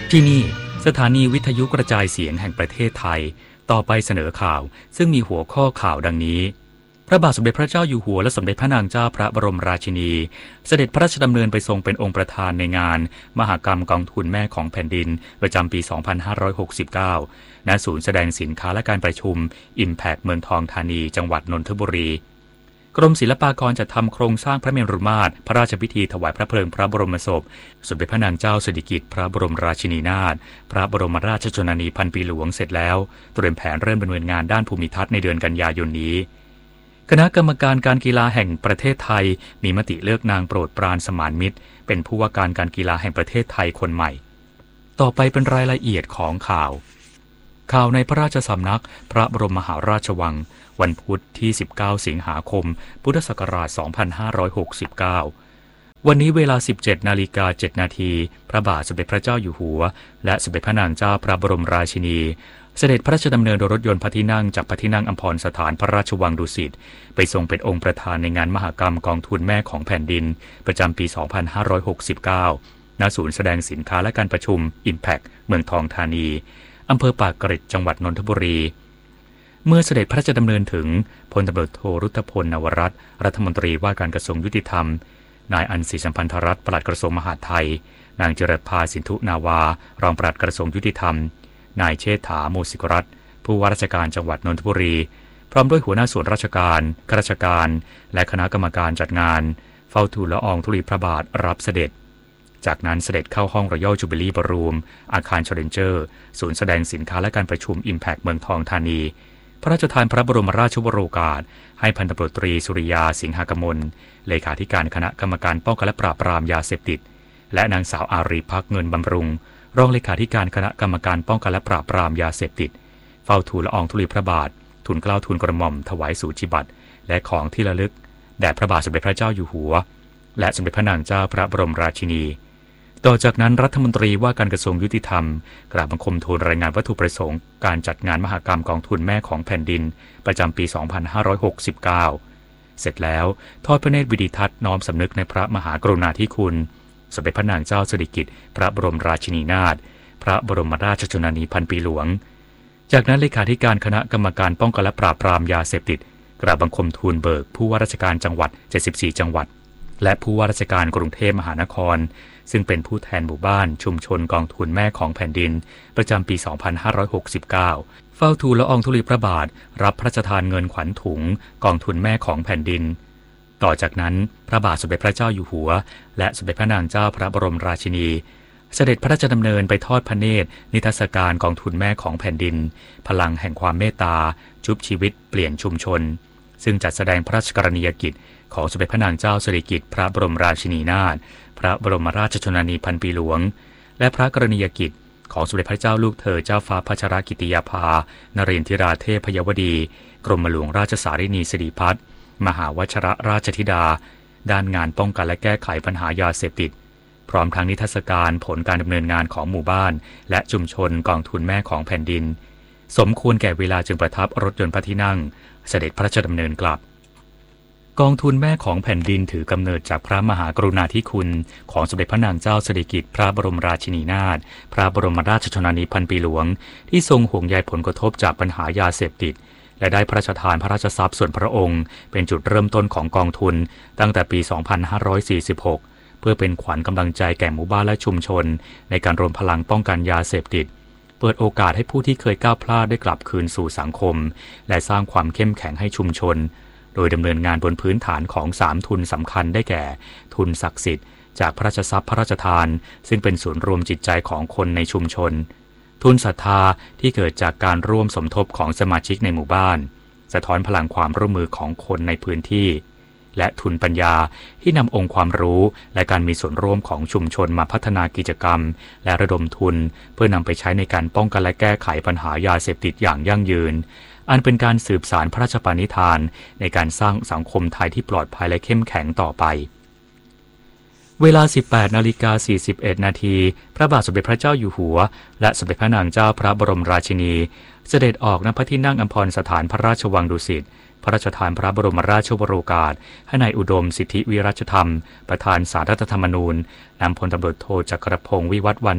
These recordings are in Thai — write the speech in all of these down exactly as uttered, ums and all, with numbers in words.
ที่นี่สถานีวิทยุกระจายเสียงแห่งประเทศไทยต่อไปเสนอข่าวซึ่งมีหัวข้อข่าวดังนี้พระบาทสมเด็จพระเจ้าอยู่หัวและสมเด็จพระนางเจ้าพระบรมราชินีเสด็จพระราชดำเนินไปทรงเป็นองค์ประธานในงานมหกรรมกองทุนแม่ของแผ่นดินประจำปี สองพันห้าร้อยหกสิบเก้า ณ ศูนย์แสดงสินค้าและการประชุม Impact เมืองทองธานีจังหวัดนนทบุรีกรมศิลปากรจัดทำโครงสร้างพระเมรุมาตรพระราชพิธีถวายพระเพลิงพระบรมศพสมเด็จพระนางเจ้าสิริกิติ์พระบรมราชินีนาถพระบรมราชชนนีพันปีหลวงเสร็จแล้วเตรียมแผนเริ่มดำเนินงานด้านภูมิทัศน์ในเดือนกันยายนนี้คณะกรรมการการกีฬาแห่งประเทศไทยมีมติเลือกนางโปรดปรานสมานมิตรเป็นผู้ว่าการการกีฬาแห่งประเทศไทยคนใหม่ต่อไปเป็นรายละเอียดของข่าวข่าวในพระราชสำนักพระบรมมหาราชวังวันพุธที่สิบเก้าสิงหาคมพุทธศักราชสองพันห้าร้อยหกสิบเก้าวันนี้เวลา สิบเจ็ดนาฬิกาเจ็ดนาทีพระบาทสมเด็จพระเจ้าอยู่หัวและสมเด็จพระนางเจ้าพระบรมราชินีเสด็จพระราชดำเนินโดยรถยนต์พระที่นั่งจากพระที่นั่งอัมพรสถานพระราชวังดุสิตไปทรงเป็นองค์ประธานในงานมหกรรมกองทุนแม่ของแผ่นดินประจำปี สองพันห้าร้อยหกสิบเก้า ณ ศูนย์แสดงสินค้าและการประชุม Impact เมืองทองธานีอำเภอปากเกร็ดจังหวัดนนทบุรีเมื่อเสด็จพระราชดำเนินถึงพลตำรวจโทรุตพลนวรัตน์รัฐมนตรีว่าการกระทรวงยุติธรรมนายอัญศิสัมพันธรัตน์ปลัดกระทรวงมหาดไทยนางจิรภาสินธุนาวารองปลัดกระทรวงยุติธรรมนายเชษฐาโมสิกรัตน์ผู้ว่าราชการจังหวัดนนทบุรีพร้อมด้วยหัวหน้าส่วนราชการข้าราชการและคณะกรรมการจัดงานเฝ้าทูลละอองธุลีพระบาทรับเสด็จจากนั้นเสด็จเข้าห้องรอยัลจูบิลี่บอลรูมอาคารเชลเลนเจอร์ศูนย์แสดงสินค้าและการประชุม Impact เมืองทองธานีพระราชทานพระบรมราชวโรกาสให้พันตำรวจตรีสุริยาสิงหกมลเลขาธิการคณะกรรมการป้องกันและปราบปรามยาเสพติดและนางสาวอารีภักดิ์เงินบำรุงรองเลขาธิการคณะกรรมการป้องกันและปราบปรามยาเสพติดเฝ้าทูลละอองธุลีพระบาททูลเกล้าทูลกระหม่อมถวายสูจิบัตรและของที่ระลึกแด่พระบาทสมเด็จพระเจ้าอยู่หัวและสมเด็จพระนางเจ้าพระบรมราชินีต่อจากนั้นรัฐมนตรีว่าการกระทรวงยุติธรรมกราบบังคมทูลรายงานวัตถุประสงค์การจัดงานมหกรรมกองทุนแม่ของแผ่นดินประจำปี สองพันห้าร้อยหกสิบเก้า เสร็จแล้วทอดพระเนตรวิดิทัศน์น้อมสำนึกในพระมหากรุณาธิคุณสมเด็จพระนางเจ้าสิริกิติ์พระบรมราชินีนาถพระบรมราชชนนีพันปีหลวงจากนั้นเลขาธิการคณะกรรมการป้องกันและปราบปรามยาเสพติดกราบบังคมทูลเบิกผู้ว่าราชการจังหวัดเจ็ดสิบสี่จังหวัดและผู้ว่าราชการกรุงเทพมหานครซึ่งเป็นผู้แทนหมู่บ้านชุมชนกองทุนแม่ของแผ่นดินประจำปี สองพันห้าร้อยหกสิบเก้า เฝ้าทูลละอองธุลีพระบาทรับพระราชทานเงินขวัญถุงกองทุนแม่ของแผ่นดินต่อจากนั้นพระบาทสมเด็จพระเจ้าอยู่หัวและสมเด็จพระนางเจ้าพระบรมราชินีเสด็จพระราชดำเนินไปทอดพระเนตรนิทรรศการกองทุนแม่ของแผ่นดินพลังแห่งความเมตตาชุบชีวิตเปลี่ยนชุมชนซึ่งจัดแสดงพระราชกรณียกิจของสมเด็จพระนางเจ้าสิริกิติ์พระบรมราชินีนาถพระบรมราชชนนีพันปีหลวงและพระกรณียกิจของสมเด็จพระเจ้าลูกเธอเจ้าฟ้าพัชรกิติยาภานเรนทิราเทพพยวดีกรมหลวงราชสารินีสิริพัฒน์มหาวชรราชธิดาด้านงานป้องกันและแก้ไขปัญหายาเสพติดพร้อมทั้งนิทรรศการผลการดำเนินงานของหมู่บ้านและชุมชนกองทุนแม่ของแผ่นดินสมควรแก่เวลาจึงประทับรถยนต์พระที่นั่งเสด็จพระราชดำเนินกลับกองทุนแม่ของแผ่นดินถือกำเนิดจากพระมหากรุณาธิคุณของสมเด็จพระนางเจ้าสิริกิติ์พระบรมราชินีนาถพระบรมราชชนนีพันปีหลวงที่ทรงห่วงใยผลกระทบจากปัญหายาเสพติดและได้พระราชทานพระราชทรัพย์ส่วนพระองค์เป็นจุดเริ่มต้นของกองทุนตั้งแต่ปี สองพันห้าร้อยสี่สิบหก เพื่อเป็นขวัญกำลังใจแก่หมู่บ้านและชุมชนในการรวมพลังป้องกันยาเสพติดเปิดโอกาสให้ผู้ที่เคยก้าวพลาดได้กลับคืนสู่สังคมและสร้างความเข้มแข็งให้ชุมชนโดยดำเนินงานบนพื้นฐานของสามทุนสำคัญได้แก่ทุนศักดิ์สิทธิ์จากพระราชทรัพย์พระราชทานซึ่งเป็นศูนย์รวมจิตใจของคนในชุมชนทุนศรัทธาที่เกิดจากการร่วมสมทบของสมาชิกในหมู่บ้านสะท้อนพลังความร่วมมือของคนในพื้นที่และทุนปัญญาที่นำองค์ความรู้และการมีส่วนร่วมของชุมชนมาพัฒนากิจกรรมและระดมทุนเพื่อนำไปใช้ในการป้องกันและแก้ไขปัญหายาเสพติดอย่างยั่งยืนอันเป็นการสืบสานพระราชปณิธานในการสร้างสังคมไทยที่ปลอดภัยและเข้มแข็งต่อไปเวลา สิบแปดนาฬิกาสี่สิบเอ็ดนาทีพระบาทสมเด็จพระเจ้าอยู่หัวและสมเด็จพระนางเจ้าพระบรมราชินีเสด็จออกณพระที่นั่งอัมพรสถานพระราชวังดุสิตพระราชทานพระบรมราชวโรกาสให้นายอุดมสิทธิวิรัชธรรมประธานศาลรัฐธรรมนูญนำพลตำรวจโทจักรพงศ์วิวัฒน์วานิช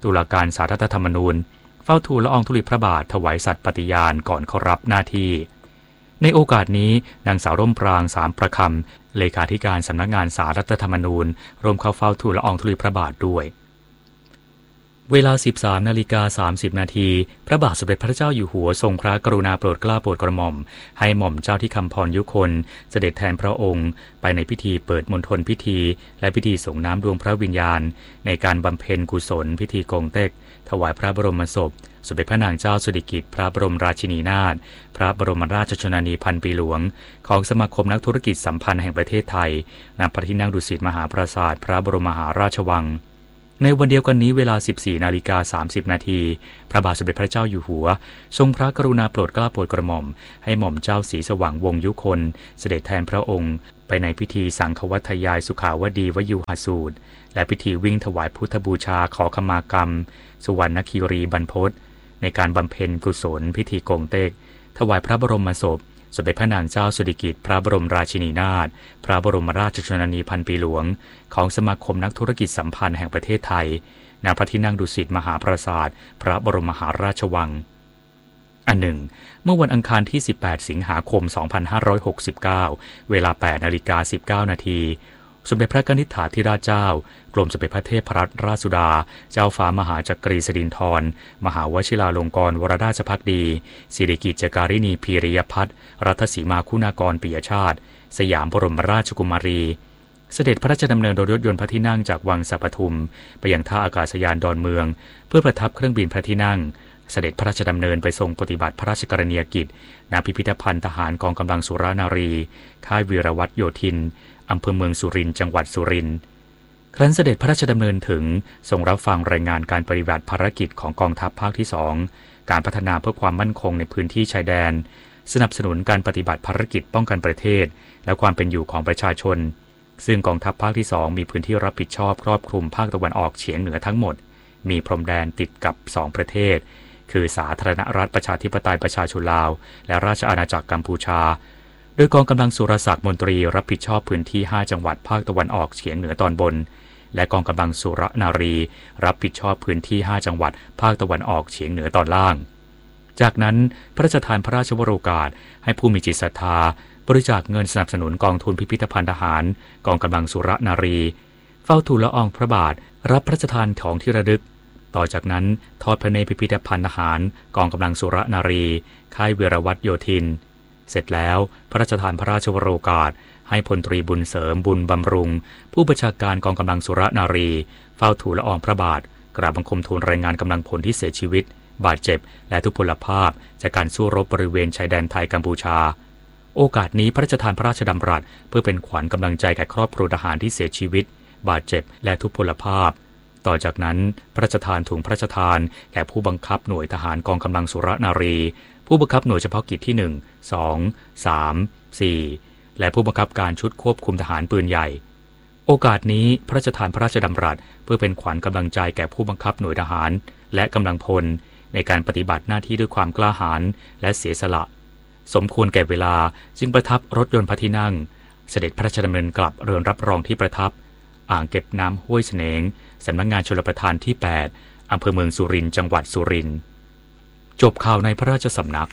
ตุลาการศาลรัฐธรรมนูญเฝ้าทูลละอองธุลีพระบาทถวายสัตย์ปฏิญาณก่อนเข้ารับหน้าที่ในโอกาสนี้นางสาวร่มปรางสามประคำเลขาธิการสำนักงานศาลรัฐธรรมนูญร่วมเข้าเฝ้าทูลละอองธุลีพระบาทด้วยเวลา สิบสามนาฬิกาสามสิบนาทีพระบาทสมเด็จพระเจ้าอยู่หัวทรงพระกรุณาโปรดเกล้าโปรดกระหม่อมให้หม่อมเจ้าที่คำพรยุคนเสด็จแทนพระองค์ไปในพิธีเปิดมณฑลพิธีและพิธีส่งน้ำดวงพระวิญญาณในการบำเพ็ญกุศลพิธีกงเต็กถวายพระบรมศพสมเด็จพระนางเจ้าสิริกิติ์พระบรมราชินีนาถพระบรมราชชนนีพันปีหลวงของสมาคมนักธุรกิจสัมพันธ์แห่งประเทศไทยณพระที่นั่งดุสิตมหาปราสาทพระบรมมหาราชวังในวันเดียวกันนี้เวลา สิบสี่นาฬิกาสามสิบนาทีพระบาทสมเด็จพระเจ้าอยู่หัวทรงพระกรุณาโปรดเกล้าโปรดกระหม่อมให้หม่อมเจ้าศรีสว่างวงศ์ยุคนเสด็จแทนพระองค์ไปในพิธีสังฆวัตยายสุขาวดีวยุหสูตรและพิธีวิ่งถวายพุทธบูชาขอขมากรรมสุวรรณคีรีบรรพตในการบำเพ็ญกุศลพิธีกงเต็กถวายพระบรมศพสมเด็จพระนางเจ้าสิริกิติ์พระบรมราชินีนาถพระบรมราชชนนีพันปีหลวงของสมาคมนักธุรกิจสัมพันธ์แห่งประเทศไทยณพระที่นั่งดุสิตมหาปราสาทพระบรมมหาราชวังอันหนึ่งเมื่อวันอังคารที่สิบแปดสิงหาคมสองพันห้าร้อยหกสิบเก้าเวลา แปดนาฬิกาสิบเก้านาทีสมเด็จพระนิธิถาธิราชเจ้ากรมสมเด็จพระเทพรัตนราชสุดาเจ้าฟ้ามหาจักรีสิรินธรมหาวชิราลงกรณวรราชภักดีสิริกิติ์จการิณีพีริยพัฒน์รัตสีมาคุณากรปิยชาติสยามบรมราชกุมารีเสด็จพระราชดำเนินโดยรถยนต์พระที่นั่งจากวังสัปทุมไปยังท่าอากาศยานดอนเมืองเพื่อประทับเครื่องบินพระที่นั่งเสด็จพระราชดำเนินไปทรงปฏิบัติพระราชกรณียกิจณพิพิธภัณฑ์ทหารกองกำลังสุรนารีค่ายวีรวัตรโยธินอำเภอเมืองสุรินทร์จังหวัดสุรินทร์ครั้นเสด็จพระราชดำเนินถึงทรงรับฟังรายงานการปฏิบัติภารกิจของกองทัพภาคที่สองการพัฒนาเพื่อความมั่นคงในพื้นที่ชายแดนสนับสนุนการปฏิบัติภารกิจป้องกันประเทศและความเป็นอยู่ของประชาชนซึ่งกองทัพภาคที่สองมีพื้นที่รับผิดชอบครอบคลุมภาคตะวันออกเฉียงเหนือทั้งหมดมีพรมแดนติดกับสองประเทศคือสาธารณรัฐประชาธิปไตยประชาชนลาวและราชอาณาจักรกัมพูชาโดยกองกำลังสุรศักดิ์มนตรีรับผิดชอบพื้นที่ห้าจังหวัดภาคตะวันออกเฉียงเหนือตอนบนและกองกำลังสุรนารีรับผิดชอบพื้นที่ห้าจังหวัดภาคตะวันออกเฉียงเหนือตอนล่างจากนั้นพระราชทานพระราชวโรกาสให้ผู้มีจิตศรัทธาบริจาคเงินสนับสนุนกองทุนพิพิธภัณฑ์ทหารกองกำลังสุรนารีเฝ้าทูลละอองพระบาทรับพระราชทานของที่ระลึกต่อจากนั้นทอดพระเนตรพิพิธภัณฑ์ทหารกองกำลังสุรนารีค่ายวีรวัตรโยธินเสร็จแล้วพระราชทานพระราชวโรกาสให้พลตรีบุญเสริมบุญบำรุงผู้บัญชาการกองกำลังสุรนารีเฝ้าทูลละอองพระบาทกราบบังคมทูลรายงานกำลังพลที่เสียชีวิตบาดเจ็บและทุพพลภาพจากการสู้รบบริเวณชายแดนไทยกัมพูชาโอกาสนี้พระราชทานพระราชดำรัสเพื่อเป็นขวัญกำลังใจแก่ครอบครัวทหารที่เสียชีวิตบาดเจ็บและทุพพลภาพต่อจากนั้นพระราชทานถุงพระราชทานแก่ผู้บังคับหน่วยทหารกองกำลังสุรนารีผู้บังคับหน่วยเฉพาะกิจที่หนึ่ง สอง สาม สี่และผู้บังคับการชุดควบคุมทหารปืนใหญ่โอกาสนี้พระราชทานพระราชดำรัสเพื่อเป็นขวัญกำลังใจแก่ผู้บังคับหน่วยทหารและกำลังพลในการปฏิบัติหน้าที่ด้วยความกล้าหาญและเสียสละสมควรแก่เวลาจึงประทับรถยนต์พระที่นั่งเสด็จพระราชดำเนินกลับเรือนรับรองที่ประทับอ่างเก็บน้ำห้วยเสนงสำนักงานชลประทานที่แปดอำเภอเมืองสุรินทร์จังหวัดสุรินทร์จบข่าวในพระราชสำนัก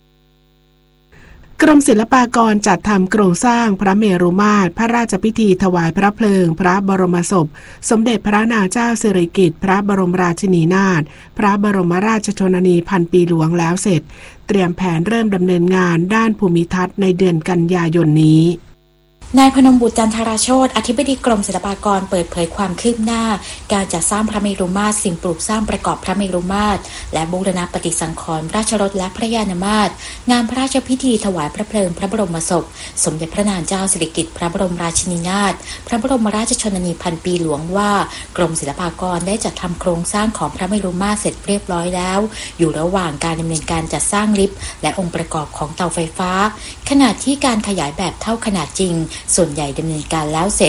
กรมศิลปากรจัดทำโครงสร้างพระเมรุมาตรพระราชพิธีถวายพระเพลิงพระบรมศพสมเด็จพระนางเจ้าสิริกิติ์พระบรมราชินีนาถพระบรมราชชนนีพันปีหลวงแล้วเสร็จเตรียมแผนเริ่มดำเนินงานด้านภูมิทัศน์ในเดือนกันยายนนี้นายพนมบุตรจันทราโชติอธิบดีกรมศิลปากรเปิดเผยความคืบหน้าการจัดสร้างพระเมรุมาตรสิ่งปลูกสร้างประกอบพระเมรุมาตรและบูรณปฏิสังขรณ์ราชรถและพระยานมาตรงานพระราชพิธีถวายพระเพลิงพระบรมศพสมเด็จพระนางเจ้าสิริกิติ์พระบรมราชินีนาถพระบรมราชชนนีพันปีหลวงว่ากรมศิลปากรได้จัดทำโครงสร้างของพระเมรุมาตรเสร็จเรียบร้อยแล้วอยู่ระหว่างการดำเนินการจัดสร้างลิฟต์และองค์ประกอบของเตาไฟฟ้าขณะที่การขยายแบบเท่าขนาดจริงส่วนใหญ่ดำเนินการแล้วเสร็จ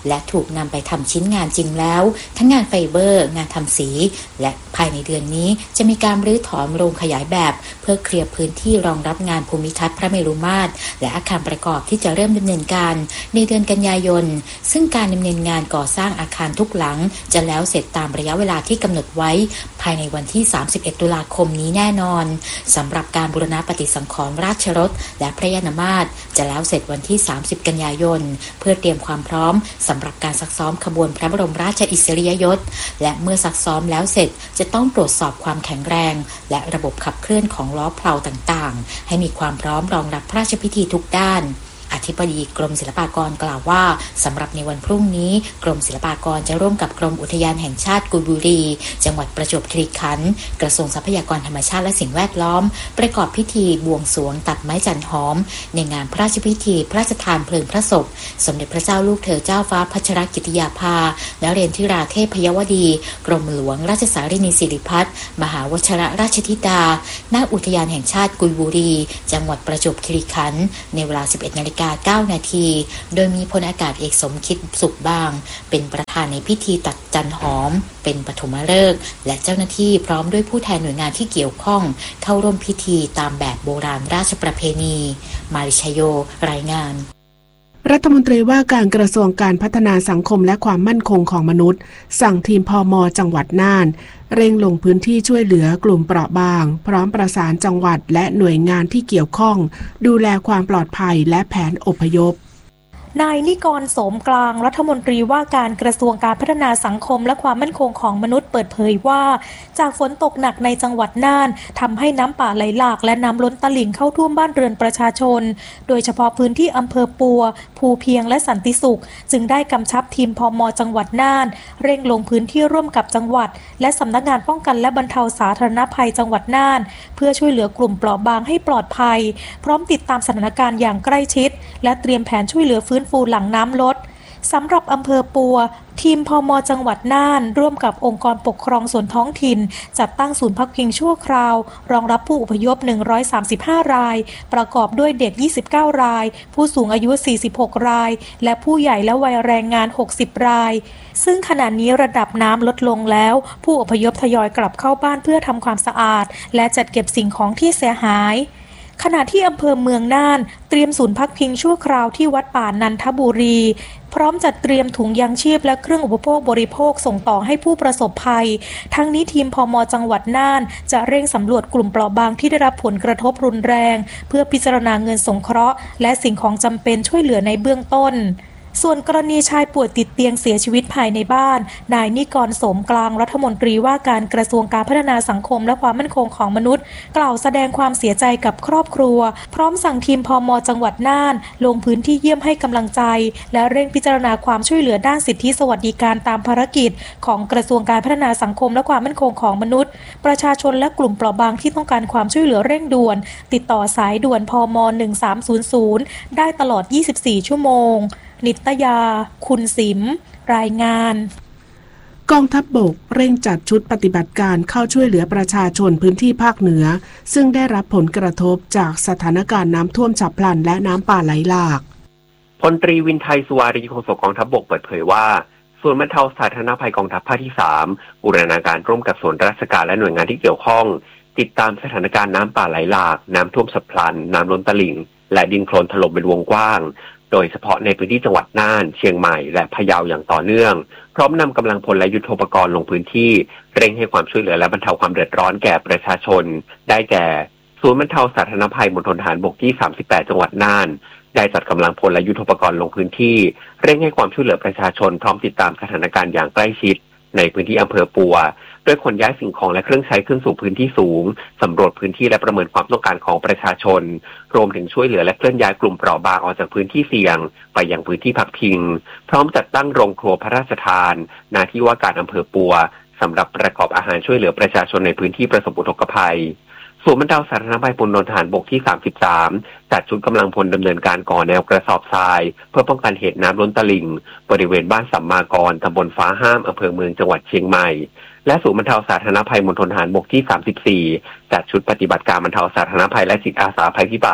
และถูกนำไปทำชิ้นงานจริงแล้วทั้งงานไฟเบอร์งานทำสีและภายในเดือนนี้จะมีการรื้อถอนโรงขยายแบบเพื่อเคลียร์พื้นที่รองรับงานภูมิทัศน์พระเมรุมาตรและอาคารประกอบที่จะเริ่มดำเนินการในเดือนกันยายนซึ่งการดำเนินงานก่อสร้างอาคารทุกหลังจะแล้วเสร็จตามระยะเวลาที่กำหนดไว้ภายในวันที่สามสิบเอ็ดตุลาคมนี้แน่นอนสำหรับการบูรณะปฏิสังขรณ์ราชรถและพระยานมาตรจะแล้วเสร็จวันที่สามสิบกันยายนเพื่อเตรียมความพร้อมสำหรับการซักซ้อมขบวนพระบรมราชอิสริยยศและเมื่อซักซ้อมแล้วเสร็จจะต้องตรวจสอบความแข็งแรงและระบบขับเคลื่อนของล้อเพลาต่างๆให้มีความพร้อมรองรับพระราชพิธีทุกด้านอธิบดีกรมศิลปากรกล่าวว่าสำหรับในวันพรุ่งนี้กรมศิลปากรจะร่วมกับกรมอุทยานแห่งชาติกุยบุรีจังหวัดประจวบคีรีขันธ์กระทรวงทรัพยากรธรรมชาติและสิ่งแวดล้อมประกอบพิธีบวงสรวงตัดไม้จันหอมในงานพระราชพิธีพระราชทานเพลิงพระศพสมเด็จพระเจ้าลูกเธอเจ้าฟ้าพัชรกิติยาภานเรนทิราเทพยวดีกรมหลวงราชสารินีสิริพัฒน์มหาวชิรราชธิดาณอุทยานแห่งชาติกุยบุรีจังหวัดประจวบคีรีขันธ์ในเวลา สิบเอ็ดนาฬิกาเก้านาทีโดยมีพลอากาศเอกสมคิดสุขบางเป็นประธานในพิธีตัดจันหอมเป็นปฐมฤกษ์และเจ้าหน้าที่พร้อมด้วยผู้แทนหน่วยงานที่เกี่ยวข้องเข้าร่วมพิธีตามแบบโบราณราชประเพณีมาริชโยรายงานรัฐมนตรีว่าการกระทรวงการพัฒนาสังคมและความมั่นคงของมนุษย์สั่งทีมพม.จังหวัดน่านเร่งลงพื้นที่ช่วยเหลือกลุ่มเปราะบางพร้อมประสานจังหวัดและหน่วยงานที่เกี่ยวข้องดูแลความปลอดภัยและแผนอพยพนายนิกร โสมกลางรัฐมนตรีว่าการกระทรวงการพัฒนาสังคมและความมั่นคงของมนุษย์เปิดเผยว่าจากฝนตกหนักในจังหวัดน่านทำให้น้ำป่าไหลหลากและน้ำล้นตลิ่งเข้าท่วมบ้านเรือนประชาชนโดยเฉพาะพื้นที่อำเภอปัวภูเพียงและสันติสุขจึงได้กำชับทีมพม.จังหวัดน่านเร่งลงพื้นที่ร่วมกับจังหวัดและสำนักงานป้องกันและบรรเทาสาธารณภัยจังหวัดน่านเพื่อช่วยเหลือกลุ่มเปราะบางให้ปลอดภัยพร้อมติดตามสถานการณ์อย่างใกล้ชิดและเตรียมแผนช่วยเหลือฟื้นฟูหลังน้ำลดสำหรับอำเภอปัวทีมพม.จังหวัดน่านร่วมกับองค์กรปกครองส่วนท้องถิ่นจัดตั้งศูนย์พักพิงชั่วคราวรองรับผู้อพยพหนึ่งร้อยสามสิบห้ารายประกอบด้วยเด็กยี่สิบเก้ารายผู้สูงอายุสี่สิบหกรายและผู้ใหญ่และวัยแรงงานหกสิบรายซึ่งขณะนี้ระดับน้ำลดลงแล้วผู้อพยพทยอยกลับเข้าบ้านเพื่อทำความสะอาดและจัดเก็บสิ่งของที่เสียหายขณะที่อำเภอเมืองน่านเตรียมศูนย์พักพิงชั่วคราวที่วัดป่านันทบุรีพร้อมจัดเตรียมถุงยางชีพและเครื่องอุปโภคบริโภคส่งต่อให้ผู้ประสบภัยทั้งนี้ทีมพม.จังหวัดน่านจะเร่งสำรวจกลุ่มเปราะบางที่ได้รับผลกระทบรุนแรงเพื่อพิจารณาเงินสงเคราะห์และสิ่งของจำเป็นช่วยเหลือในเบื้องต้นส่วนกรณีชายป่วยติดเตียงเสียชีวิตภายในบ้านนายนิกร โสมกลางรัฐมนตรีว่าการกระทรวงการพัฒนาสังคมและความมั่นคงของมนุษย์กล่าวแสดงความเสียใจกับครอบครัวพร้อมสั่งทีมพม.จังหวัดน่านลงพื้นที่เยี่ยมให้กำลังใจและเร่งพิจารณาความช่วยเหลือด้านสิทธิสวัสดิการตามภารกิจของกระทรวงการพัฒนาสังคมและความมั่นคงของมนุษย์ประชาชนและกลุ่มเปราะบางที่ต้องการความช่วยเหลือเร่งด่วนติดต่อสายด่วนพม.หนึ่งสามศูนย์ศูนย์ได้ตลอดยี่สิบสี่ชั่วโมงนิตยาคุณสิมรายงานกองทัพบกเร่งจัดชุดปฏิบัติการเข้าช่วยเหลือประชาชนพื้นที่ภาคเหนือซึ่งได้รับผลกระทบจากสถานการณ์น้ำท่วมฉับพลันและน้ำป่าไหลหลากพลตรีวินไทยสุวารีโฆษกกองทัพบกเปิดเผยว่าส่วนบรรเทาสาธารณภัยกองทัพภาคที่สามบูรณาการร่วมกับส่วนราชการและหน่วยงานที่เกี่ยวข้องติดตามสถานการณ์น้ำป่าไหลหลากน้ำท่วมฉับพลันน้ำล้นตลิ่งและดินโคลนถล่มเป็นวงกว้างโดยเฉพาะในพื้นที่จังหวัดน่านเชียงใหม่และพะเยาอย่างต่อเนื่องพร้อมนำกำลังพลและยุทโธปกรณ์ลงพื้นที่เร่งให้ความช่วยเหลือและบรรเทาความเดือดร้อนแก่ประชาชนได้แก่ศูนย์บรรเทาสาธารณภัยมณฑลทหารบกที่สามสิบแปดจังหวัดน่านได้จัดกำลังพลและยุทโธปกรณ์ลงพื้นที่เร่งให้ความช่วยเหลือประชาชนพร้อมติดตามสถานการณ์อย่างใกล้ชิดในพื้นที่อำเภอปัวโดยขนย้ายสิ่งของและเครื่องใช้ขึ้นสู่พื้นที่สูงสำรวจพื้นที่และประเมินความต้องการของประชาชนรวมถึงช่วยเหลือและเคลื่อนย้ายกลุ่มเปราะบางออกจากพื้นที่เสี่ยงไปยังพื้นที่พักพิงพร้อมจัดตั้งโรงครัวพระราชทานณที่ว่าการอำเภอปัวสำหรับประกอบอาหารช่วยเหลือประชาชนในพื้นที่ประสบอุทกภัยศูนย์บรรเทาสาธารณภัยมณฑลทหารบกที่สามสิบสามจัดชุดกำลังพลดำเนินการก่อแนวกระสอบทรายเพื่อป้องกันเหตุน้ำล้นตลิ่งบริเวณบ้านสัมมากรตำบลฟ้าห้ามอำเภอเมืองจังหวัดเชียงใหม่และศูนย์บรรเทาสาธารณภัยมณฑลทหารบกที่สามสิบสี่จัดชุดปฏิบัติการบรรเทาสาธารณภัยและจิตอาสาภัยพิบัติ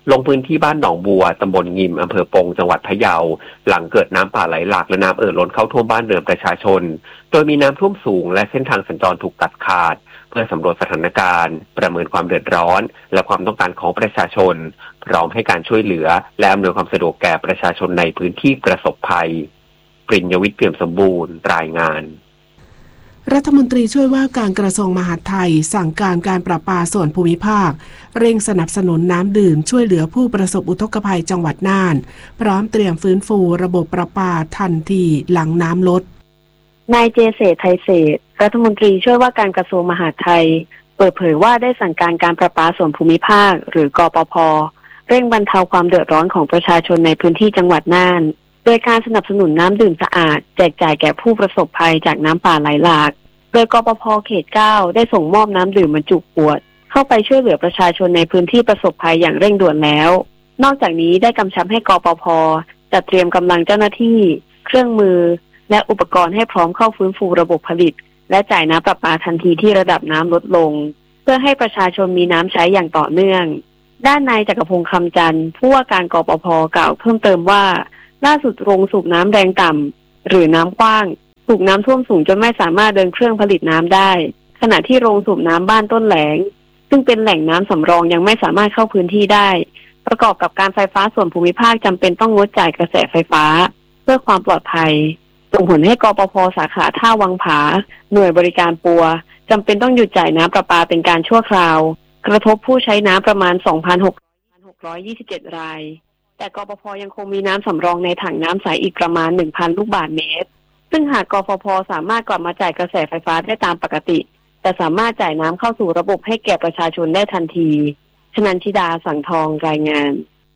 ลงพื้นที่บ้านหนองบัวตำบลงิมอำเภอปงจังหวัดพะเยาหลังเกิดน้ำป่าไหลหลากและน้ำเอ่อล้นเข้าท่วมบ้านเรือนประชาชนโดยมีน้ำท่วมสูงและเส้นทางสัญจรถูกตัดขาดเพื่อสำรวจสถานการณ์ประเมินความเดือดร้อนและความต้องการของประชาชนพร้อมให้การช่วยเหลือและอำนวยความสะดวกแก่ประชาชนในพื้นที่ประสบภัยปริญญวิทย์เปี่ยมสมบูรณ์รายงานรัฐมนตรีช่วยว่าการกระทรวงมหาดไทยสั่งการการประปาส่วนภูมิภาคเร่งสนับสนุนน้ำดื่มช่วยเหลือผู้ประสบอุทกภัยจังหวัดน่านพร้อมเตรียมฟื้นฟูระบบประปาทันทีหลังน้ำลดนายเจเศรษฐ์ไทยเศรษฐ์รัฐมนตรีช่วยว่าการกระทรวงมหาดไทยเปิดเผยว่าได้สั่งการการประปาส่วนภูมิภาคหรือกปภ.เร่งบรรเทาความเดือดร้อนของประชาชนในพื้นที่จังหวัดน่านโดยการสนับสนุนน้ำดื่มสะอาดแจกจ่ายแก่ผู้ประสบภัยจากน้ำป่าไหลหลากโดยกปภ.เขตเก้าได้ส่งมอบน้ำดื่มบรรจุขวดเข้าไปช่วยเหลือประชาชนในพื้นที่ประสบภัยอย่างเร่งด่วนแล้วนอกจากนี้ได้กำชับให้กปภ.จัดเตรียมกำลังเจ้าหน้าที่เครื่องมือและอุปกรณ์ให้พร้อมเข้าฟื้นฟูระบบผลิตและจ่ายน้ำประปาทันทีที่ระดับน้ำลดลงเพื่อให้ประชาชนมีน้ำใช้อย่างต่อเนื่องด้านนายจักรพงษ์คำจันทร์ผู้ว่าการกปภ.กล่าวเพิ่มเติมว่าล่าสุดโรงสูบน้ำแรงต่ำหรือน้ำกว้างถูกน้ำท่วมสูงจนไม่สามารถเดินเครื่องผลิตน้ำได้ขณะที่โรงสูบน้ำบ้านต้นแหลงซึ่งเป็นแหล่งน้ำสำรองยังไม่สามารถเข้าพื้นที่ได้ประกอบกับการไฟฟ้าส่วนภูมิภาคจำเป็นต้องงดจ่ายกระแสไฟฟ้าเพื่อความปลอดภัยส่งผลให้กปภ.สาขาท่าวังผาหน่วยบริการปัวจำเป็นต้องหยุดจ่ายน้ำประปาเป็นการชั่วคราวกระทบผู้ใช้น้ำประมาณ สองพันหกร้อยยี่สิบเจ็ด รายแต่กปภ.ยังคงมีน้ำสำรองในถังน้ำใสอีกประมาณ หนึ่งพัน ลูกบาศก์เมตรซึ่งหากกฟผ.สามารถกลับมาจ่ายกระแสไฟฟ้าได้ตามปกติจะสามารถจ่ายน้ำเข้าสู่ระบบให้แก่ประชาชนได้ทันทีชนันชิดาสังทองรายงาน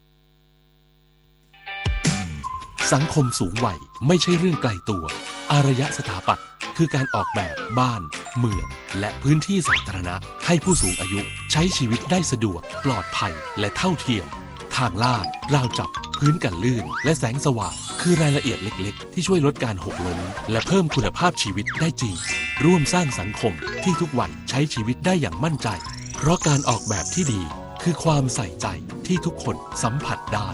สังคมสูงวัยไม่ใช่เรื่องไกลตัวอารยสถาปัตย์คือการออกแบบบ้านเมืองและพื้นที่สาธารณะให้ผู้สูงอายุใช้ชีวิตได้สะดวกปลอดภัยและเท่าเทียมทางลาดราวจับพื้นกันลื่นและแสงสว่างคือรายละเอียดเล็กๆที่ช่วยลดการหกล้มและเพิ่มคุณภาพชีวิตได้จริงร่วมสร้างสังคมที่ทุกวันใช้ชีวิตได้อย่างมั่นใจเพราะการออกแบบที่ดีคือความใส่ใจที่ทุกคนสัมผัสได้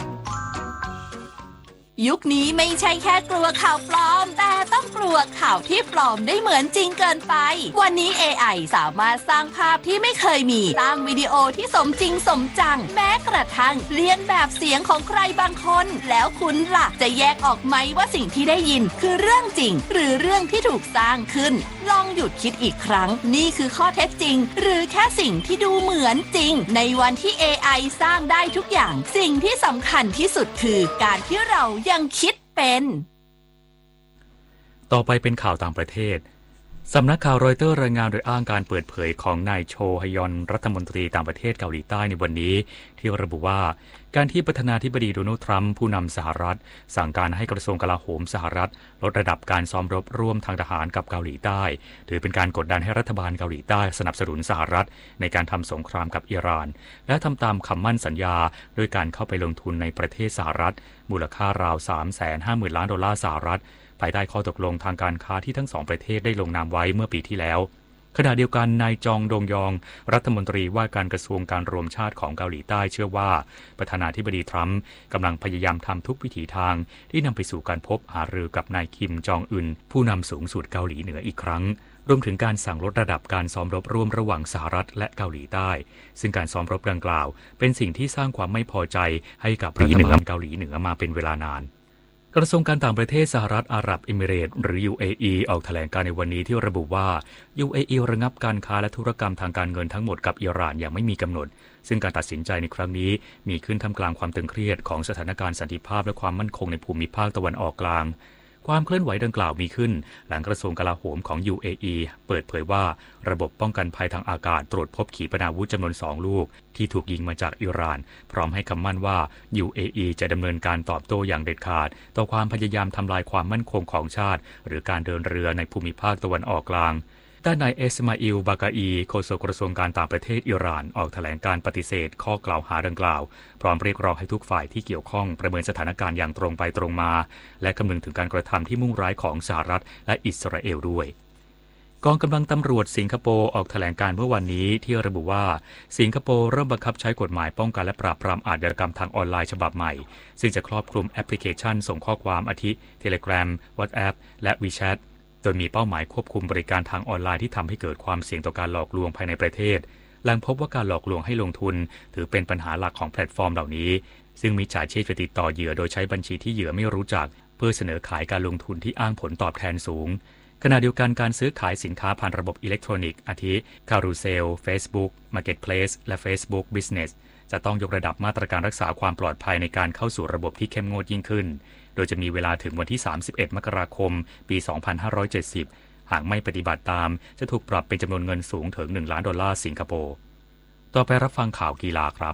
ยุคนี้ไม่ใช่แค่กลัวข่าวปลอมแต่ต้องกลัวข่าวที่ปลอมได้เหมือนจริงเกินไปวันนี้ เอ ไอ สามารถสร้างภาพที่ไม่เคยมีสร้างวิดีโอที่สมจริงสมจังแม้กระทั่งเลียนแบบเสียงของใครบางคนแล้วคุณล่ะจะแยกออกไหมว่าสิ่งที่ได้ยินคือเรื่องจริงหรือเรื่องที่ถูกสร้างขึ้นลองหยุดคิดอีกครั้งนี่คือข้อเท็จจริงหรือแค่สิ่งที่ดูเหมือนจริงในวันที่ เอ ไอ สร้างได้ทุกอย่างสิ่งที่สำคัญที่สุดคือการที่เรายังคิดเป็นต่อไปเป็นข่าวต่างประเทศสำนักข่าวรอยเตอร์รายงานโดยอ้างการเปิดเผยของนายโชฮยอนรัฐมนตรีต่างประเทศเกาหลีใต้ในวันนี้ที่ระบุว่าการที่ประธานาธิบดีโดนัลด์ทรัมป์ผู้นำสหรัฐสั่งการให้กระทรวงกลาโหมสหรัฐลดระดับการซ้อมรบร่วมทางทหารกับเกาหลีใต้ถือเป็นการกดดันให้รัฐบาลเกาหลีใต้สนับสนุนสหรัฐในการทำสงครามกับอิหร่านและทำตามคำมั่นสัญญาด้วยการเข้าไปลงทุนในประเทศสหรัฐมูลค่าราว สามแสนห้าหมื่น ล้านดอลลาร์สหรัฐภายใต้ข้อตกลงทางการค้าที่ทั้งสองประเทศได้ลงนามไว้เมื่อปีที่แล้วขณะเดียวกันนายจองดงยองรัฐมนตรีว่าการกระทรวงการรวมชาติของเกาหลีใต้เชื่อว่าประธานาธิบดีทรัมป์กำลังพยายามทำทุกวิถีทางที่นำไปสู่การพบหารือกับนายคิมจองอึนผู้นำสูงสุดเกาหลีเหนืออีกครั้งรวมถึงการสั่งลดระดับการซ้อมรบร่วมระหว่างสหรัฐและเกาหลีใต้ซึ่งการซ้อมรบดังกล่าวเป็นสิ่งที่สร้างความไม่พอใจให้กับรัฐบาลเกาหลีเหนือมาเป็นเวลานานกระทรวงการต่างประเทศสหรัฐอาหรับเอมิเรตส์หรือ ยู เอ อี ออกแถลงการในวันนี้ที่ระบุว่า ยู เอ อี ระงับการค้าและธุรกรรมทางการเงินทั้งหมดกับอิหร่านอย่างไม่มีกำหนดซึ่งการตัดสินใจในครั้งนี้มีขึ้นท่ามกลางความตึงเครียดของสถานการณ์สันติภาพและความมั่นคงในภูมิภาคตะวันออกกลางความเคลื่อนไหวดังกล่าวมีขึ้นหลังกระทรวงกลาโหมของ ยู เอ อี เปิดเผยว่าระบบป้องกันภัยทางอากาศตรวจพบขีปนาวุธจำนวนสองลูกที่ถูกยิงมาจากอิหร่านพร้อมให้คำมั่นว่า ยู เอ อี จะดำเนินการตอบโต้อย่างเด็ดขาดต่อความพยายามทำลายความมั่นคงของชาติหรือการเดินเรือในภูมิภาคตะวันออกกลางด้านนายเอสมาอิลบากาอีโฆษกกระทรวงการต่างประเทศอิหร่านออกแถลงการปฏิเสธข้อกล่าวหาดังกล่าวพร้อมเรียกร้องให้ทุกฝ่ายที่เกี่ยวข้องประเมินสถานการณ์อย่างตรงไปตรงมาและคำนึงถึงการกระทำที่มุ่งร้ายของสหรัฐและอิสราเอลด้วยกองกำลังตำรวจสิงคโปร์ออกแถลงการเมื่อวันนี้ที่ระบุว่าสิงคโปร์เริ่มบังคับใช้กฎหมายป้องกันและปราบปรามอาชญากรรมทางออนไลน์ฉบับใหม่ซึ่งจะครอบคลุมแอปพลิเคชันส่งข้อความอาทิ Telegram WhatsApp และ WeChat โดยมีเป้าหมายควบคุมบริการทางออนไลน์ที่ทำให้เกิดความเสี่ยงต่อการหลอกลวงภายในประเทศหลังพบว่าการหลอกลวงให้ลงทุนถือเป็นปัญหาหลักของแพลตฟอร์มเหล่านี้ซึ่งมิจฉาชีพจะติดต่อเหยื่อโดยใช้บัญชีที่เหยื่อไม่รู้จักเพื่อเสนอขายการลงทุนที่อ้างผลตอบแทนสูงขณะเดียวกันการซื้อขายสินค้าผ่านระบบอิเล็กทรอนิกส์อาทิ Carousel Facebook Marketplace และ Facebook Business จะต้องยกระดับมาตรการรักษาความปลอดภัยในการเข้าสู่ระบบที่เข้มงวดยิ่งขึ้นโดยจะมีเวลาถึงวันที่สามสิบเอ็ดมกราคมปีสองพันห้าร้อยเจ็ดสิบหากไม่ปฏิบัติตามจะถูกปรับเป็นจำนวนเงินสูงถึงหนึ่งล้านดอลลาร์สิงคโปร์ต่อไปรับฟังข่าวกีฬาครับ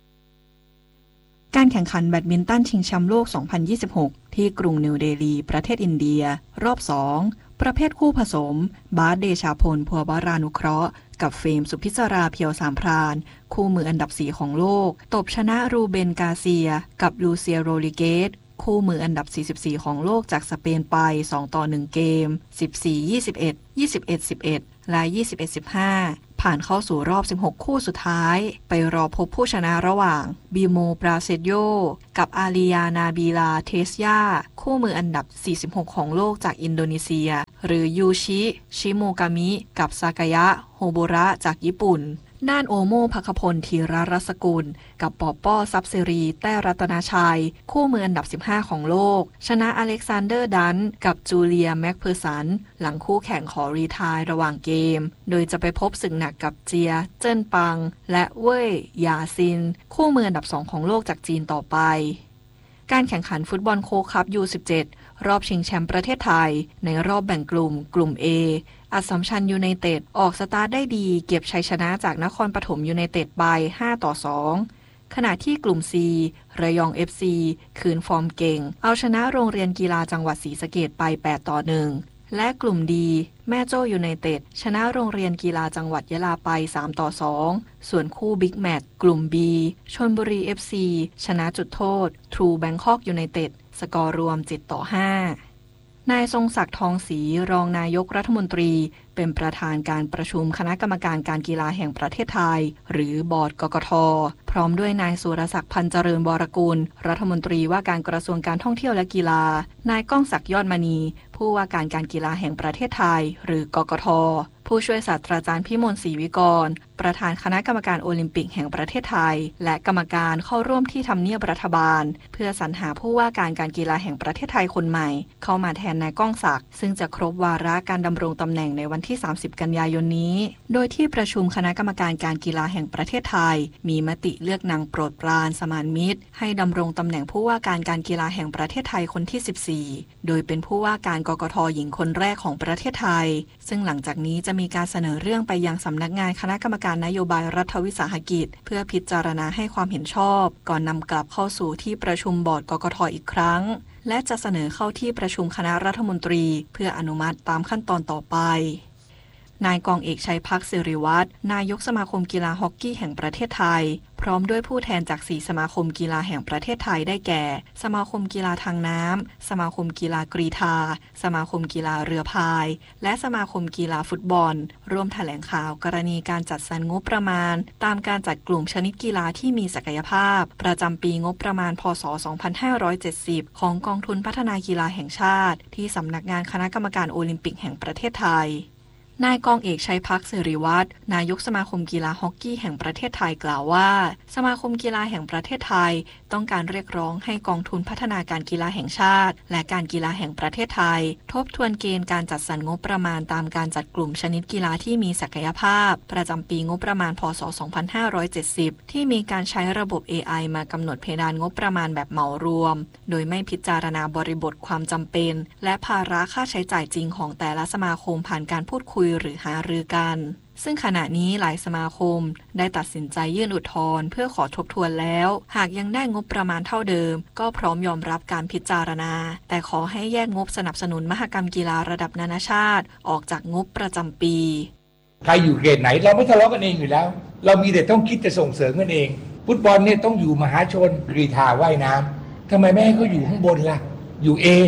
การแข่งขันแบดมินตันชิงแชมป์โลก สองพันยี่สิบหก ที่กรุงนิวเดลีประเทศอินเดียรอบ สอง ประเภทคู่ผสมบาสเดชาพลพัววรานุเคราะห์กับเฟมสุพิศราเพียวสามพรานคู่มืออันดับสี่ของโลกตบชนะรูเบนกาเซียกับลูเซียโรลิเกสคู่มืออันดับสี่สิบสี่ของโลกจากสเปนไปสองต่อหนึ่งเกม สิบสี่ ยี่สิบเอ็ด ยี่สิบเอ็ด สิบเอ็ด และ ยี่สิบเอ็ด สิบห้า ผ่านเข้าสู่รอบสิบหกคู่สุดท้ายไปรอพบผู้ชนะระหว่างบิโมปราเซโยกับอาลียานาบีลาเทสยาคู่มืออันดับสี่สิบหกของโลกจากอินโดนีเซียหรือยูชิชิโมกามิกับซากายะโฮโบระจากญี่ปุ่นด้านโอโมภคพลธีรรัศกุลกับปอป้อซับเซรีแต้รัตนาชัยคู่มืออันดับสิบห้าของโลกชนะอเล็กซานเดอร์ดันกับจูเลียแม็กเพอร์สันหลังคู่แข่งขอรีไทร์ระหว่างเกมโดยจะไปพบศึกหนักกับเจียเจิ้นปังและเว่ยหยาซินคู่มืออันดับสองของโลกจากจีนต่อไปการแข่งขันฟุตบอลโค้กคัพ ยู สิบเจ็ด รอบชิงแชมป์ประเทศไทยในรอบแบ่งกลุ่มกลุ่ม Aอัสสัมชัญยูไนเต็ดออกสตาร์ทได้ดีเก็บชัยชนะจากนครปฐมยูไนเต็ดไปห้าต่อสองขณะที่กลุ่ม C ระยอง เอฟ ซี คืนฟอร์มเก่งเอาชนะโรงเรียนกีฬาจังหวัดศรีสะเกษไปแปดต่อหนึ่งและกลุ่ม D แม่โจ้ยูไนเต็ดชนะโรงเรียนกีฬาจังหวัดยะลาไปสามต่อสองส่วนคู่บิ๊กแมตช์กลุ่ม B ชลบุรี เอฟ ซี ชนะจุดโทษ True Bangkok United สกอร์รวมเจ็ดต่อห้านายทรงศักดิ์ทองศรีรองนายกรัฐมนตรีเป็นประธานการประชุมคณะกรรมการการกีฬาแห่งประเทศไทยหรือบอร์ดกกท.พร้อมด้วยนายสุรศักดิ์พันเจริญวรกุลรัฐมนตรีว่าการกระทรวงการท่องเที่ยวและกีฬานายก้องศักดิ์ยอดมณีผู้ว่าการการกีฬาแห่งประเทศไทยหรือกกท.ผู้ช่วยศาสตราจารย์พิมลศรีวิกรประธานคณะกรรมการโอลิมปิกแห่งประเทศไทยและกรรมการเข้าร่วมที่ทำเนียบรัฐบาลเพื่อสรรหาผู้ว่าการการกีฬาแห่งประเทศไทยคนใหม่เข้ามาแทนนายก้องศักดิ์ซึ่งจะครบวาระการดำรงตำแหน่งในวันที่สามสิบกันยายนนี้โดยที่ประชุมคณะกรรมการการกีฬาแห่งประเทศไทยมีมติเลือกนางโปรดปรานสมานมิตรให้ดำรงตำแหน่งผู้ว่าการการกีฬาแห่งประเทศไทยคนที่สิบสี่โดยเป็นผู้ว่าการกกท.หญิงคนแรกของประเทศไทยซึ่งหลังจากนี้จะมีการเสนอเรื่องไปยังสำนักงานคณะกรรมการนโยบายรัฐวิสาหกิจเพื่อพิจารณาให้ความเห็นชอบก่อนนำกลับเข้าสู่ที่ประชุมบอร์ดกกท.อีกครั้งและจะเสนอเข้าที่ประชุมคณะรัฐมนตรีเพื่ออนุมัติตามขั้นตอนต่อไปนายกองเอกชัยพักศิริวัฒน์นายกสมาคมกีฬาฮอกกี้แห่งประเทศไทยพร้อมด้วยผู้แทนจากสี่สมาคมกีฬาแห่งประเทศไทยได้แก่สมาคมกีฬาทางน้ำสมาคมกีฬากรีฑาสมาคมกีฬาเรือพายและสมาคมกีฬาฟุตบอลร่วมแถลงข่าวกรณีการจัดสรรงบประมาณตามการจัดกลุ่มชนิดกีฬาที่มีศักยภาพประจำปีงบประมาณพ.ศ. สองพันห้าร้อยเจ็ดสิบของกองทุนพัฒนากีฬาแห่งชาติที่สำนักงานคณะกรรมการโอลิมปิกแห่งประเทศไทยนายกองเอกชัยพักศิริวัฒน์นายกสมาคมกีฬาฮอกกี้แห่งประเทศไทยกล่าวว่าสมาคมกีฬาแห่งประเทศไทยต้องการเรียกร้องให้กองทุนพัฒนาการกีฬาแห่งชาติและการกีฬาแห่งประเทศไทยทบทวนเกณฑ์การจัดสรรงบประมาณตามการจัดกลุ่มชนิดกีฬาที่มีศักยภาพประจำปีงบประมาณพ.ศ. สองพันห้าร้อยเจ็ดสิบที่มีการใช้ระบบ เอ ไอ มากำหนดเพดานงบประมาณแบบเหมารวมโดยไม่พิจารณาบริบทความจำเป็นและภาระค่าใช้จ่ายจริงของแต่ละสมาคมผ่านการพูดคุยหรือหารือกันซึ่งขณะนี้หลายสมาคมได้ตัดสินใจยื่นอุทธรณ์เพื่อขอทบทวนแล้วหากยังได้งบประมาณเท่าเดิมก็พร้อมยอมรับการพิจารณาแต่ขอให้แยกงบสนับสนุนมหกรรมกีฬาระดับนานาชาติออกจากงบประจำปีใครอยู่เกรดไหนเราไม่ทะเลาะกันเองอยู่แล้วเรามีแต่ต้องคิดจะส่งเสริมกันเองฟุตบอลเนี่ยต้องอยู่มหาชนกรีฑาว่ายน้ำทำไมไม่ให้เขาอยู่ข้างบนล่ะอยู่ A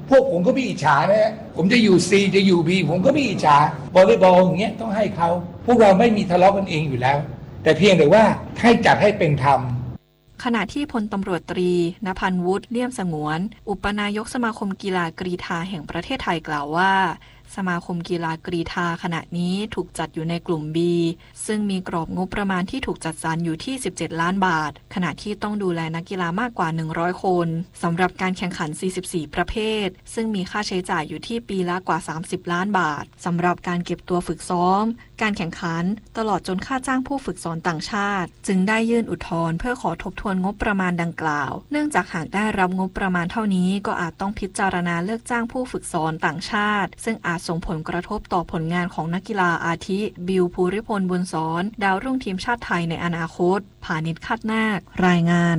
พวกผมก็ไม่อิจฉานะผมจะอยู่ C จะอยู่ B ผมก็ไม่อิจฉาบอลเลย์บอลอย่างเงี้ยต้องให้เขาพวกเราไม่มีทะเลาะกันเองอยู่แล้วแต่เพียงแต่ว่าให้จัดให้เป็นธรรมขณะที่พลตำรวจตรีณพันธ์วุฒิเลี่ยมสงวน อุปนายกสมาคมกีฬากรีฑาแห่งประเทศไทยกล่าวว่าสมาคมกีฬากรีฑาขณะนี้ถูกจัดอยู่ในกลุ่ม B ซึ่งมีกรอบงบประมาณที่ถูกจัดสรรอยู่ที่สิบเจ็ดล้านบาทขณะที่ต้องดูแลนักกีฬามากกว่าหนึ่งร้อยคนสำหรับการแข่งขันสี่สิบสี่ประเภทซึ่งมีค่าใช้จ่ายอยู่ที่ปีละกว่าสามสิบล้านบาทสำหรับการเก็บตัวฝึกซ้อมการแข่งขันตลอดจนค่าจ้างผู้ฝึกสอนต่างชาติจึงได้ยื่นอุทธรณ์เพื่อขอทบทวนงบประมาณดังกล่าวเนื่องจากหากได้รับงบประมาณเท่านี้ก็อาจต้องพิจารณาเลิกจ้างผู้ฝึกสอนต่างชาติซึ่งอาจส่งผลกระทบต่อผลงานของนักกีฬาอาทิบิวภูริพลบุญสอนดาวรุ่งทีมชาติไทยในอนาคตผานิช คาดนาครายงาน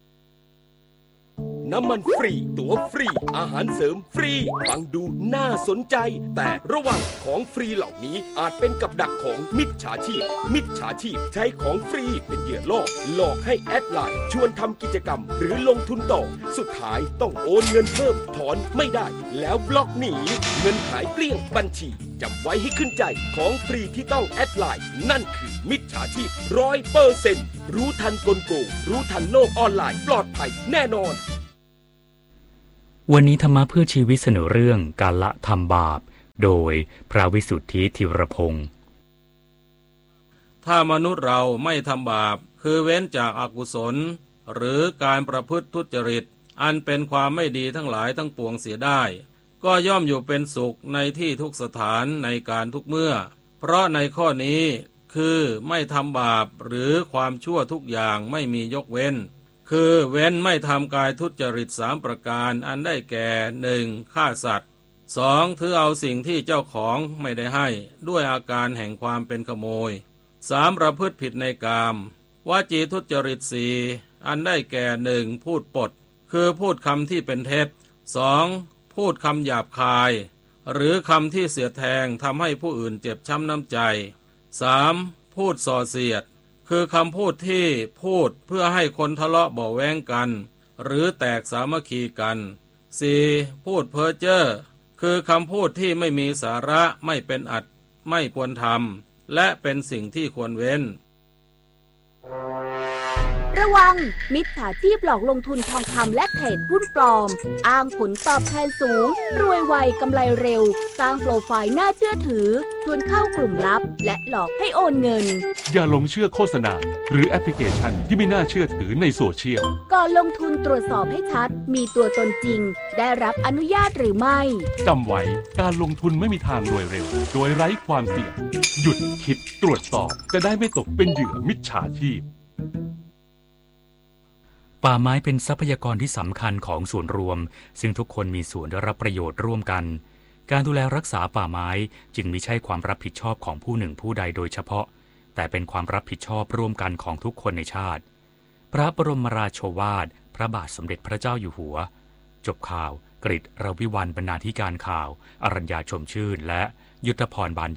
น้ำมันฟรีตั๋วฟรีอาหารเสริมฟรีฟังดูน่าสนใจแต่ระวังของฟรีเหล่านี้อาจเป็นกับดักของมิจฉาชีพมิจฉาชีพใช้ของฟรีเป็นเหยื่อล่อหลอกให้แอดไลน์ชวนทำกิจกรรมหรือลงทุนต่อสุดท้ายต้องโอนเงินเพิ่มถอนไม่ได้แล้วบล็อกหนีเงินหายเกลี้ยงบัญชีจำไว้ให้ขึ้นใจของฟรีที่ต้องแอดไลน์นั่นคือมิจฉาชีพร้อยเปอร์เซ็นต์รู้ทันกลโกงรู้ทันโลกออนไลน์ปลอดภัยแน่นอนวันนี้ธรรมะเพื่อชีวิตเสนอเรื่องการละทำบาปโดยพระวิสุทธิธีรพงศ์ถ้ามนุษย์เราไม่ทำบาปคือเว้นจากอกุศลหรือการประพฤติทุจริตอันเป็นความไม่ดีทั้งหลายทั้งปวงเสียได้ก็ย่อมอยู่เป็นสุขในที่ทุกสถานในการทุกเมื่อเพราะในข้อนี้คือไม่ทำบาปหรือความชั่วทุกอย่างไม่มียกเว้นคือเว้นไม่ทำกายทุจริตสามประการอันได้แก่ หนึ่ง ฆ่าสัตว์ สอง ถือเอาสิ่งที่เจ้าของไม่ได้ให้ด้วยอาการแห่งความเป็นขโมย สาม ประพฤติผิดในกามวจีทุจริตสี่อันได้แก่ หนึ่ง พูดปดคือพูดคำที่เป็นเท็จ สอง พูดคำหยาบคายหรือคำที่เสียดแทงทำให้ผู้อื่นเจ็บช้ำน้ำใจ สาม พูดส่อเสียดคือคำพูดที่พูดเพื่อให้คนทะเลาะเบาะแว้งกันหรือแตกสามัคคีกัน สี่ พูดเพ้อเจ้อคือคำพูดที่ไม่มีสาระไม่เป็นอัตไม่ควรทำและเป็นสิ่งที่ควรเว้นระวังมิจฉาชีพหลอกลงทุนทองคำและเทรดหุ้นปลอมอ้างผลตอบแทนสูงรวยไวกำไรเร็วสร้างโปรไฟล์น่าเชื่อถือชวนเข้ากลุ่มลับและหลอกให้โอนเงินอย่าหลงเชื่อโฆษณาหรือแอปพลิเคชันที่ไม่น่าเชื่อถือในโซเชียลก่อนลงทุนตรวจสอบให้ชัดมีตัวตนจริงได้รับอนุญาตหรือไม่จำไว้การลงทุนไม่มีทางรวยเร็วโดยไร้ความเสี่ยงหยุดคิดตรวจสอบจะได้ไม่ตกเป็นเหยื่อมิจฉาชีพป่าไม้เป็นทรัพยากรที่สำคัญของส่วนรวมซึ่งทุกคนมีส่วนได้รับประโยชน์ร่วมกันการดูแลรักษาป่าไม้จึงมิใช่ความรับผิดชอบของผู้หนึ่งผู้ใดโดยเฉพาะแต่เป็นความรับผิดชอบร่วมกันของทุกคนในชาติพระบรมราโชวาทพระบาทสมเด็จพระเจ้าอยู่หัวจบข่าวกฤษ รวิวรรณบรรณาธิการข่าวอรัญญาชมชื่นและยุทธพรบาน